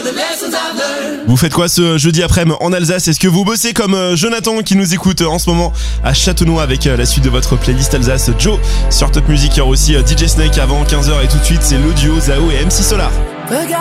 Vous faites quoi ce jeudi après-midi en Alsace? Est-ce que vous bossez comme Jonathan qui nous écoute en ce moment à Châtenois avec la suite de votre playlist Alsace? Joe sur Top Music, il y aura aussi DJ Snake avant 15h et tout de suite c'est l'audio Zao et MC Solar.